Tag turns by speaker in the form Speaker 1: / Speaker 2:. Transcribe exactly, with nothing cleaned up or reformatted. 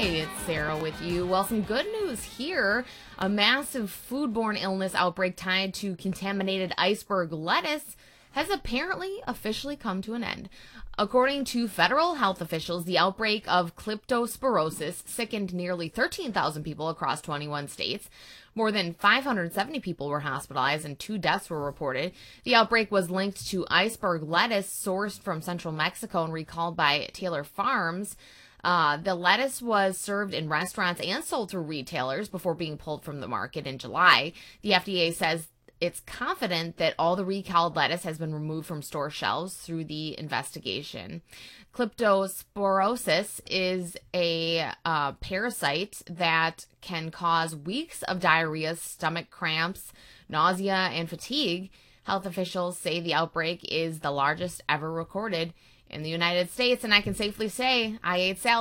Speaker 1: It's Sarah with you. Well, some good news here. A massive foodborne illness outbreak tied to contaminated iceberg lettuce has apparently officially come to an end. According to federal health officials, the outbreak of Leptospirosis sickened nearly thirteen thousand people across twenty-one states. More than five hundred seventy people were hospitalized and two deaths were reported. The outbreak was linked to iceberg lettuce sourced from central Mexico and recalled by Taylor Farms. Uh, the lettuce was served in restaurants and sold through retailers before being pulled from the market in July. The F D A says it's confident that all the recalled lettuce has been removed from store shelves through the investigation. Leptospirosis is a uh, parasite that can cause weeks of diarrhea, stomach cramps, nausea, and fatigue. Health officials say the outbreak is the largest ever recorded in the United States, and I can safely say I ate salad